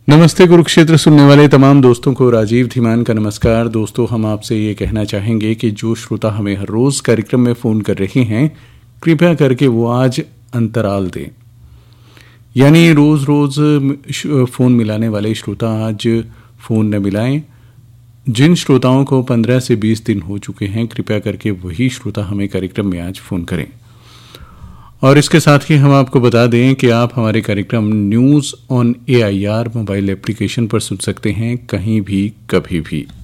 नमस्ते कुरुक्षेत्र सुनने वाले तमाम दोस्तों को राजीव धीमान का नमस्कार। दोस्तों, हम आपसे ये कहना चाहेंगे कि जो श्रोता हमें हर रोज कार्यक्रम में फ़ोन कर रहे हैं, कृपया करके वो आज अंतराल दें। यानी रोज़ रोज़ फ़ोन मिलाने वाले श्रोता आज फ़ोन न मिलाएं। जिन श्रोताओं को 15 से 20 दिन हो चुके हैं, कृपया करके वही श्रोता हमें कार्यक्रम में आज फ़ोन करें। और इसके साथ ही हम आपको बता दें कि आप हमारे कार्यक्रम news on AIR mobile application पर सुन सकते हैं, कहीं भी कभी भी।